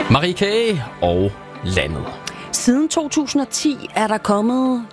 Marie K. og landet. Siden 2010 er der kommet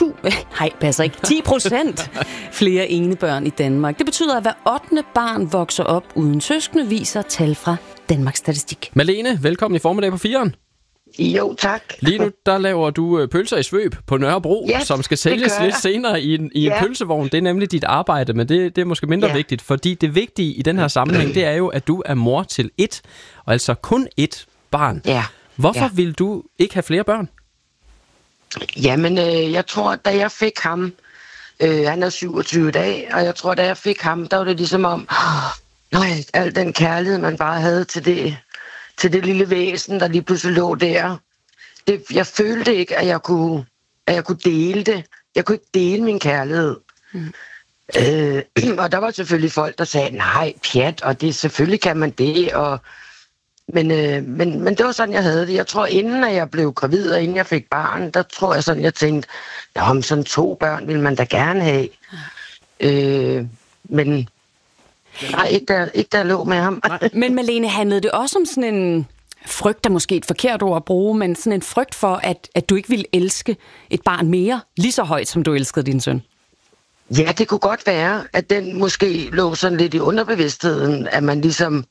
10% flere enebørn i Danmark. Det betyder, at hver 8. barn vokser op uden søskende, viser tal fra Danmarks Statistik. Malene, velkommen i formiddag på 4'eren. Jo, tak. Lige nu, der laver du pølser i svøb på Nørrebro, som skal sælges lidt senere i en pølsevogn. Det er nemlig dit arbejde, men det er måske mindre vigtigt, fordi det vigtige i den her sammenhæng, det er jo, at du er mor til et, og altså kun et barn. Ja. Hvorfor vil du ikke have flere børn? Jamen, jeg tror, da jeg fik ham, han er 27 dage, og jeg tror, da jeg fik ham, der var det ligesom om, al den kærlighed, man bare havde til det lille væsen, der lige pludselig lå der. Jeg følte ikke, at jeg kunne dele det. Jeg kunne ikke dele min kærlighed. Og der var selvfølgelig folk, der sagde, nej, pjat, og det selvfølgelig kan man det, Men det var sådan, jeg havde det. Jeg tror, inden jeg blev gravid, og inden jeg fik barn, der tror jeg sådan, jeg tænkte, om sådan 2 børn vil man da gerne have. Men nej, ikke da jeg lå med ham. Men Malene, handlede det også om sådan en frygt, der måske er et forkert ord at bruge, men sådan en frygt for, at du ikke ville elske et barn mere, lige så højt, som du elskede din søn? Ja, det kunne godt være, at den måske lå sådan lidt i underbevidstheden, at man ligesom,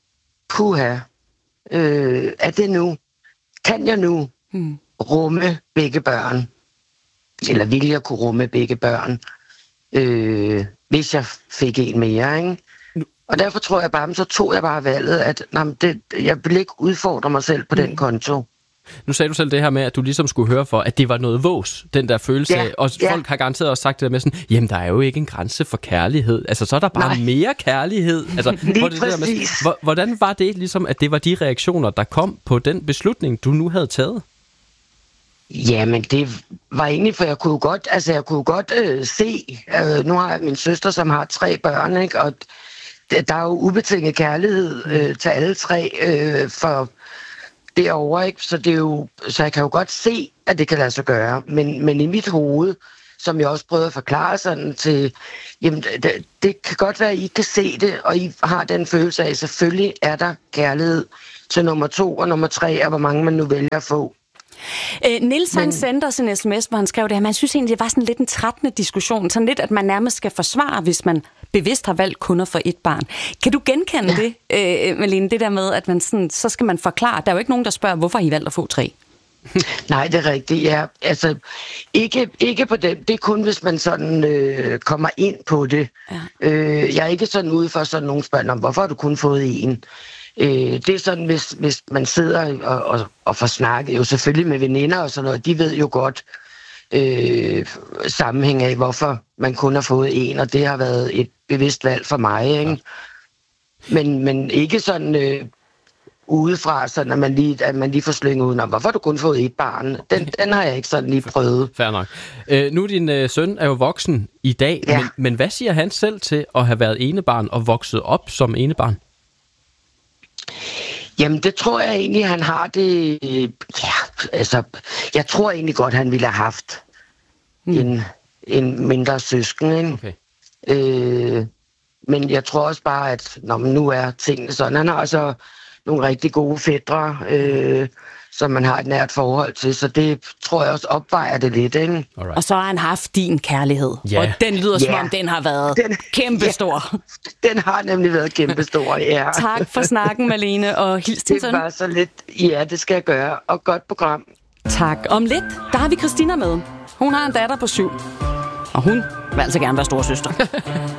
er det nu? Kan jeg nu rumme begge børn? Eller vil jeg kunne rumme begge børn? Hvis jeg fik en mere, ikke? Og derfor tror jeg bare, så tog jeg bare valget, at jeg vil ikke udfordre mig selv på den konto. Nu sagde du selv det her med, at du ligesom skulle høre for, at det var noget vås, den der følelse af. Og folk har garanteret også sagt det der med sådan, jamen der er jo ikke en grænse for kærlighed. Altså så er der bare mere kærlighed. Altså, hvordan var det ligesom, at det var de reaktioner, der kom på den beslutning, du nu havde taget? Jamen det var egentlig, for jeg kunne godt se, nu har jeg min søster, som har 3 børn, ikke? Og der er jo ubetinget kærlighed til alle 3 for derovre, ikke? Så jeg kan jo godt se, at det kan lade sig gøre. Men i mit hoved, som jeg også prøvede at forklare sådan til, jamen det kan godt være, at I kan se det, og I har den følelse af, selvfølgelig er der kærlighed til nummer 2 og nummer 3, og hvor mange man nu vælger at få. Niels han sendte os en sms, hvor han skrev det her. Man synes egentlig, det var sådan lidt en trættende diskussion. Sådan lidt, at man nærmest skal forsvare, hvis man bevidst har valgt kun at få et barn. Kan du genkende det, Malene? Det der med, at man sådan, så skal man forklare. Der er jo ikke nogen, der spørger, hvorfor I valgt at få 3. Nej, det er rigtigt, ja. Altså, ikke på det. Det er kun, hvis man sådan kommer ind på det. Ja. Jeg er ikke sådan ude for sådan nogen spørgsmål om, hvorfor har du kun fået 1? Det er sådan, hvis man sidder og får snakket, jo selvfølgelig med veninder og sådan noget, de ved jo godt sammenhæng af, hvorfor man kun har fået 1, og det har været et bevidst valg for mig, ikke? Ja. Men ikke sådan udefra, sådan at man lige får slynget udenom, hvorfor har du kun fået 1 barn? Den har jeg ikke sådan lige prøvet. Fair nok. Nu din søn er jo voksen i dag, men hvad siger han selv til at have været enebarn og vokset op som enebarn? Jamen, det tror jeg egentlig, han har det. Jeg tror egentlig godt, han ville have haft en mindre søsken, ikke? Okay. Men jeg tror også bare, at nu er tingene sådan. Han har også nogle rigtig gode fætre, som man har et nært forhold til, så det tror jeg også opvejer det lidt, ikke? Alright. Og så har han haft din kærlighed, og den lyder som om, den har været kæmpestor. Den har nemlig været kæmpestor, ja. Tak for snakken, Malene, og hils din søn. Det var så lidt, det skal jeg gøre, og godt program. Tak. Om lidt, der har vi Christina med. Hun har en datter på 7, og hun vil altså gerne være storesøster.